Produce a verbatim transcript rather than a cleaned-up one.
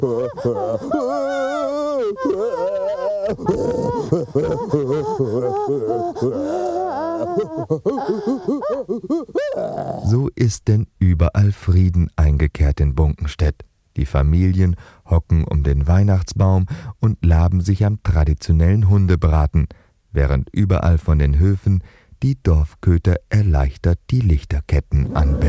So ist denn überall Frieden eingekehrt in Bunkenstedt. Die Familien hocken um den Weihnachtsbaum und laben sich am traditionellen Hundebraten, während überall von den Höfen die Dorfköter erleichtert die Lichterketten anbellen.